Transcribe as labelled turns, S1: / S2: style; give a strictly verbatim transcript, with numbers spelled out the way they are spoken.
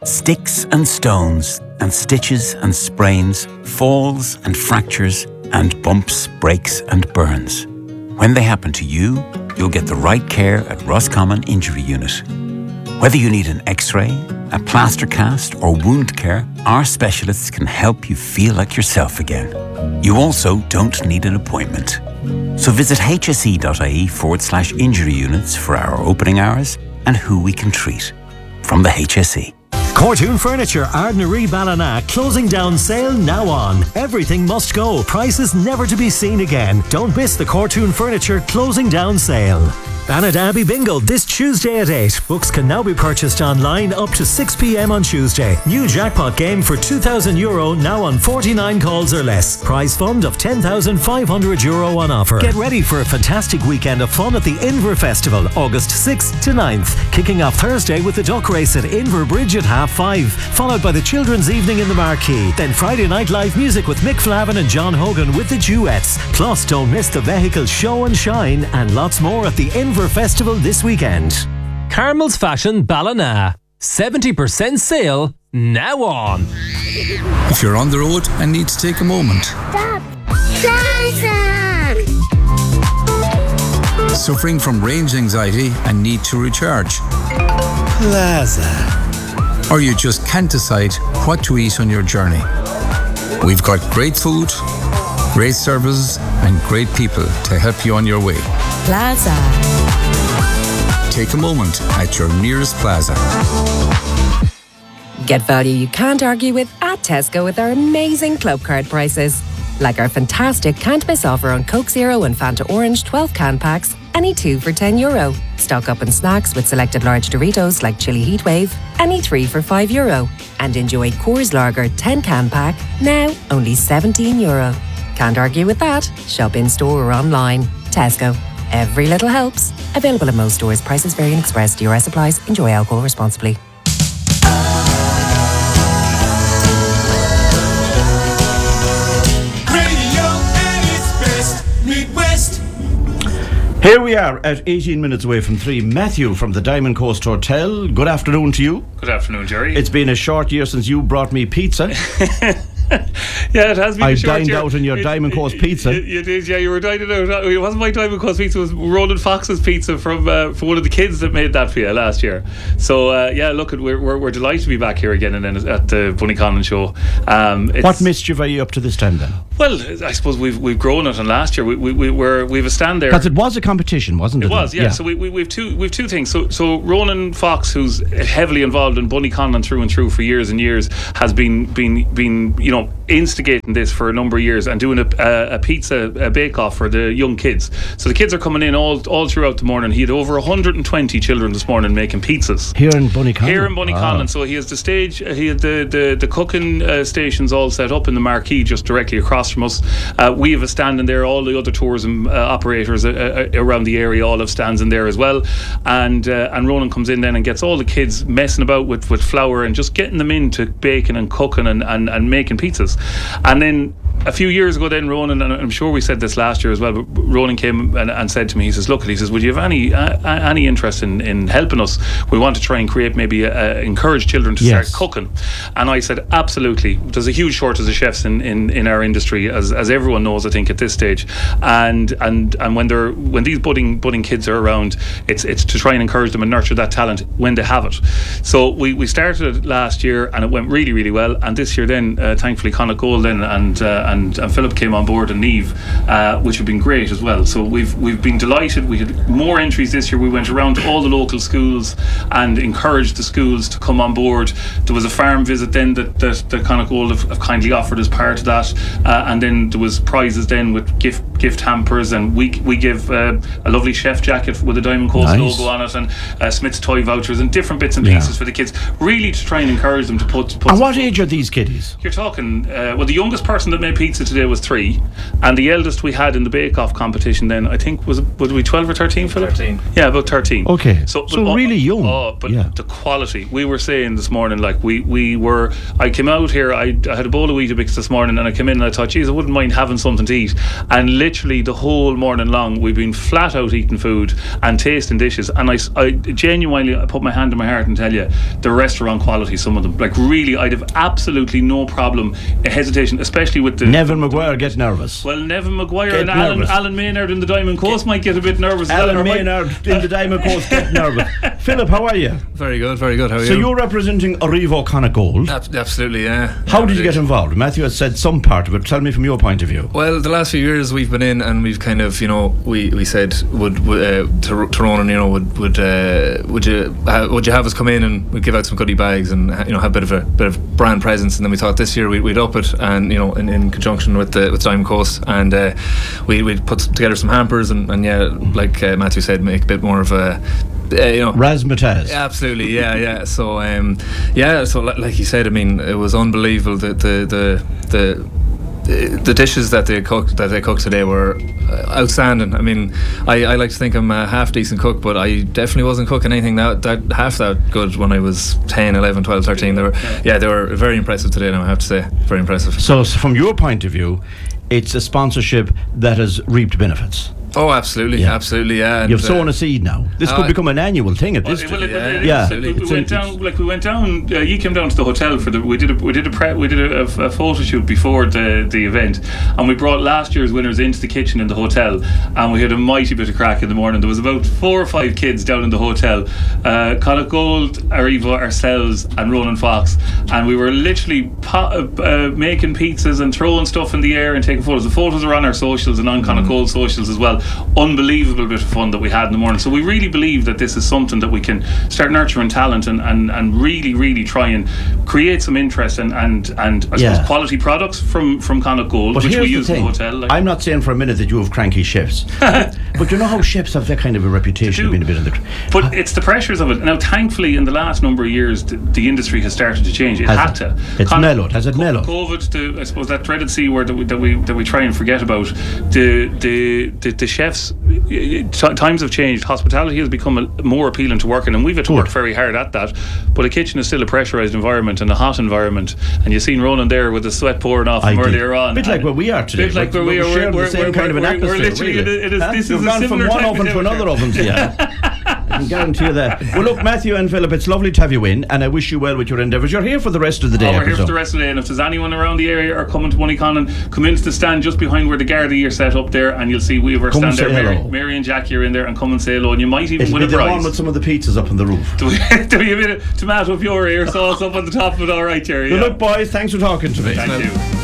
S1: Sticks and stones and stitches and sprains, falls and fractures and bumps, breaks and burns. When they happen to you, you'll get the right care at Roscommon Injury Unit. Whether you need an X-ray, a plaster cast or wound care, our specialists can help you feel like yourself again. You also don't need an appointment. So visit hse.ie forward slash injury units for our opening hours and who we can treat. From the H S E.
S2: Cortoon Furniture, Ardnaree Ballina, closing down sale now on. Everything must go. Prices never to be seen again. Don't miss the Cortoon Furniture closing down sale. Bannadabbey Bingo this Tuesday at eight. Books can now be purchased online up to six p.m. on Tuesday. New jackpot game for two thousand euro now on forty-nine calls or less. Prize fund of ten thousand five hundred euro on offer. Get ready for a fantastic weekend of fun at the Inver Festival, August sixth to ninth. Kicking off Thursday with the duck race at Inver Bridge at half five, followed by the Children's Evening in the Marquee. Then Friday night live music with Mick Flavin and John Hogan with the Duets. Plus, don't miss the vehicle show and shine and lots more at the Inver Festival this weekend.
S3: Carmel's Fashion Ballina. seventy percent sale now on.
S4: If you're on the road and need to take a moment.
S5: Stop! Plaza!
S4: Suffering from range anxiety and need to recharge.
S6: Plaza.
S4: Or you just can't decide what to eat on your journey. We've got great food, great services and great people to help you on your way.
S7: Plaza.
S4: Take a moment at your nearest Plaza.
S7: Get value you can't argue with at Tesco with our amazing club card prices. Like our fantastic can't miss offer on Coke Zero and Fanta Orange twelve can packs, any two for ten euro. Stock up on snacks with selected large Doritos like Chili Heatwave, any three for five euro. And enjoy Coors Lager ten can pack, now only seventeen euro. Can't argue with that. Shop in store or online. Tesco. Every little helps. Available in most stores. Prices vary and express. D R S applies. Enjoy alcohol responsibly.
S6: Here we are at eighteen minutes away from three. Matthew from the Diamond Coast Hotel. Good afternoon to you.
S8: Good afternoon, Jerry.
S6: It's been a short year since you brought me pizza.
S8: Yeah, it has been
S6: I
S8: a short
S6: dined
S8: year.
S6: out on your
S8: it,
S6: Diamond
S8: it,
S6: Coast pizza.
S8: You, you did, yeah, you were dining out. It wasn't my Diamond Coast pizza, it was Roland Fox's pizza from uh, from one of the kids that made that for you last year. So, uh, yeah, look, we're, we're, we're delighted to be back here again and then at the Bunnyconnon show. Um,
S6: what mischief are you up to this time then?
S8: Well, I suppose we've we've grown it, and last year we we, we were we've a stand there.
S6: Because it was a competition, wasn't it?
S8: It was, yeah. yeah. So we, we we've two we've two things. So so Roland Fox, who's heavily involved in Bunnyconnon through and through for years and years, has been been been you know instigating this for a number of years and doing a, a, a pizza a bake off for the young kids. So the kids are coming in all all throughout the morning. He had over one hundred twenty children this morning making pizzas
S6: here in Bunnyconnon.
S8: Here in Bunnyconnon. Wow. So he has the stage, he had the the, the cooking uh, stations all set up in the marquee just directly across from us. Uh, we have a stand in there. All the other tourism uh, operators uh, uh, around the area all have stands in there as well. And uh, and Ronan comes in then and gets all the kids messing about with, with flour and just getting them into baking and cooking and, and, and making pizzas. And then a few years ago then Ronan, and I'm sure we said this last year as well, but Ronan came and, and said to me, he says, look, he says, would you have any uh, any interest in, in helping us? We want to try and create maybe a, a, encourage children to
S6: yes.
S8: start cooking. And I said, absolutely. There's a huge shortage of chefs in, in, in our industry, as as everyone knows, I think, at this stage. And and and when they're when these budding budding kids are around, it's it's to try and encourage them and nurture that talent when they have it. So we, we started it last year and it went really, really well. And this year then, uh, thankfully, Connacht Gold then and uh, and, and Philip came on board and Neve, uh, which have been great as well. So we've we've been delighted. We had more entries this year. We went around to all the local schools and encouraged the schools to come on board. There was a farm visit then that that, that Connacht Gold have, have kindly offered as part of that, uh, and then there was prizes then with gift gift hampers, and we we give uh, a lovely chef jacket with a Diamond Coast nice. logo on it, and uh, Smith's toy vouchers and different bits and pieces yeah. for the kids, really to try and encourage them to put. put
S6: and what age are these kiddies?
S8: You're talking. Uh, well, the youngest person that made pizza today was three, and the eldest we had in the bake-off competition then, I think was was we twelve or thirteen, Philip?
S9: Thirteen.
S8: Yeah, about thirteen.
S6: Okay. So, so
S8: but,
S6: really young.
S8: Oh, but
S6: yeah.
S8: the quality. We were saying this morning, like we we were. I came out here. I, I had a bowl of Weetabix this morning, and I came in and I thought, geez, I wouldn't mind having something to eat. And literally. literally the whole morning long we've been flat out eating food and tasting dishes, and I, I genuinely I put my hand on my heart and tell you the restaurant quality, some of them, like really I'd have absolutely no problem, a hesitation, especially with the
S6: Neville Maguire get nervous.
S8: well Neville Maguire
S6: Get
S8: and Alan,
S6: nervous.
S8: Alan Maynard in the Diamond Coast might get a bit nervous.
S6: Alan
S8: Or might-
S6: Maynard in the Diamond Coast get nervous. Philip, how are you?
S5: Very good, very good. How are
S6: So
S5: you?
S6: you're representing Arrivo Connacht Gold.
S5: Ab- absolutely, yeah.
S6: How
S5: Yeah,
S6: did you
S5: it
S6: get
S5: is.
S6: involved? Matthew has said some part of it. Tell me from your point of view.
S5: Well, the last few years we've been in, and we've kind of, you know, we, we said would, would uh, to, to Ronan, you know, would would uh, would you uh, would you have us come in and we'd give out some goodie bags and you know have a bit of a bit of brand presence, and then we thought this year we'd, we'd up it, and you know in, in conjunction with the with Diamond Coast, and uh, we we'd put together some hampers and, and yeah, like uh, Matthew said, make a bit more of a. Uh, you know,
S6: Razzmatazz.
S5: absolutely, yeah, yeah. So, um, yeah. So, like, like you said, I mean, it was unbelievable. The the the the, the dishes that they cooked that they cooked today were outstanding. I mean, I, I like to think I'm a half decent cook, but I definitely wasn't cooking anything that, that half that good when I was ten, eleven, twelve, thirteen. They were, yeah, they were very impressive today. Now I have to say, very impressive.
S6: So, s- from your point of view, it's a sponsorship that has reaped benefits.
S5: Oh, absolutely,
S6: Yeah.
S5: absolutely, yeah. and,
S6: You've sown
S5: uh,
S6: a seed now. This
S5: uh,
S6: could become an annual thing at
S8: Well,
S6: this.
S8: it- well, it-
S5: Yeah,
S8: it is.
S6: yeah.
S8: Like, we, we
S6: It's-
S8: went
S6: it's-
S8: down. Like we went down. Uh, you came down to the hotel for the. We did a we did a pre, we did a, a, a photo shoot before the the event, and we brought last year's winners into the kitchen in the hotel, and we had a mighty bit of crack in the morning. There was about four or five kids down in the hotel, uh, Connacht Gold, Arrivo, ourselves, and Ronan Fox, and we were literally po- uh, making pizzas and throwing stuff in the air and taking photos. The photos are on our socials and on Connacht Gold socials as well. Unbelievable bit of fun that we had in the morning. So we really believe that this is something that we can start nurturing talent and, and, and really, really try and create some interest and and, and I
S6: Yeah.
S8: suppose quality products from, from Connacht Gold,
S6: But
S8: which
S6: here's
S8: we
S6: the
S8: use
S6: thing.
S8: in the hotel. Like,
S6: I'm not saying for a minute that you have cranky chefs, but you know how chefs have that kind of a reputation of
S8: They
S6: being
S8: do.
S6: a bit in the.
S8: But it's the pressures of it. Now, thankfully, in the last number of years, the, the industry has started to change. It
S6: Has
S8: had
S6: it?
S8: to.
S6: It's mellowed. Has it mellowed?
S8: COVID, the, I suppose that dreaded C word that we that we that we try and forget about. The the the, the chefs. T- times have changed. Hospitality has become a, more appealing to work in, and we've had to
S6: Good.
S8: work very hard at that. But a kitchen is still a pressurised environment and a hot environment. And you've seen Ronan there with the sweat pouring off
S6: I
S8: him
S6: did.
S8: earlier on.
S6: Bit like
S8: And
S6: where we are today.
S8: Bit like
S6: We're-
S8: where we
S6: we're
S8: are.
S6: sharing the
S8: We're,
S6: same
S8: we're,
S6: kind of an
S8: we're,
S6: atmosphere,
S8: we're literally.
S6: really.
S8: It is,
S6: Huh?
S8: this
S6: You've
S8: is a
S6: gone from
S8: similar
S6: one
S8: type
S6: oven
S8: of
S6: to
S8: day
S6: another
S8: we're
S6: oven, yeah. I can guarantee you that. Well, look, Matthew and Philip, it's lovely to have you in, and I wish you well with your endeavours. You're here for the rest of the day.
S8: Oh,
S6: I
S8: we're here for
S6: presume.
S8: the rest of the day, and if there's anyone around the area or coming to Moneyconnon, come into the stand just behind where the Gardaí are set up there, and you'll see we have our
S6: Come and
S8: stand there.
S6: say
S8: Mary,
S6: hello.
S8: Mary and Jackie are in there, and come and say hello, and you might even
S6: It'll
S8: win
S6: be
S8: a
S6: the one
S8: prize.
S6: with some of the pizzas up on the roof.
S8: Do we, do we a bit of tomato puree or sauce up on the top of it? All right, Jerry.
S6: Well,
S8: Yeah.
S6: look, boys, thanks for talking to me.
S8: Thank you.